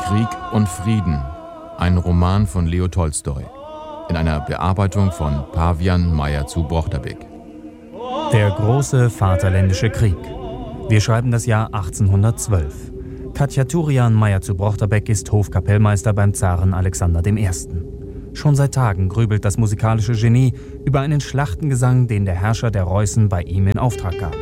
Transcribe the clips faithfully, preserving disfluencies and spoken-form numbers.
Krieg und Frieden, ein Roman von Leo Tolstoi, in einer Bearbeitung von Pavian Meyer zu Brochterbeck. Der große Vaterländische Krieg. Wir schreiben das Jahr achtzehnhundertzwölf. Khachaturian Meyer zu Brochterbeck ist Hofkapellmeister beim Zaren Alexander der Erste. Schon seit Tagen grübelt das musikalische Genie über einen Schlachtengesang, den der Herrscher der Reußen bei ihm in Auftrag gab.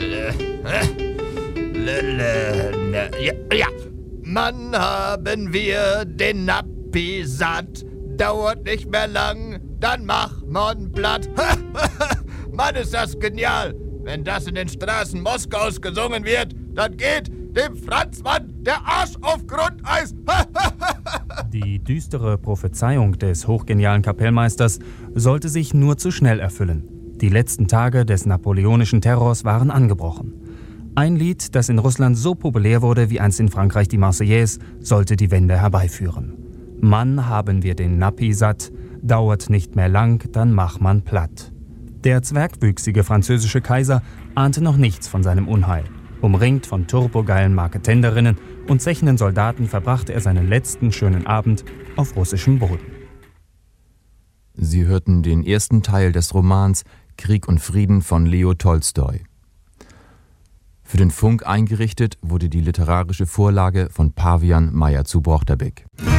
Ja, ja. Mann, haben wir den Nappi satt. Dauert nicht mehr lang, dann mach man platt. Mann, ist das genial. Wenn das in den Straßen Moskaus gesungen wird, dann geht dem Franzmann der Arsch auf Grundeis. Die düstere Prophezeiung des hochgenialen Kapellmeisters sollte sich nur zu schnell erfüllen. Die letzten Tage des napoleonischen Terrors waren angebrochen. Ein Lied, das in Russland so populär wurde wie einst in Frankreich die Marseillaise, sollte die Wende herbeiführen. Mann, haben wir den Nappi satt, dauert nicht mehr lang, dann mach man platt. Der zwergwüchsige französische Kaiser ahnte noch nichts von seinem Unheil. Umringt von turbogeilen Marketenderinnen und zechenden Soldaten verbrachte er seinen letzten schönen Abend auf russischem Boden. Sie hörten den ersten Teil des Romans Krieg und Frieden von Leo Tolstoi. Für den Funk eingerichtet wurde die literarische Vorlage von Pavian Meyer zu Brochterbeck.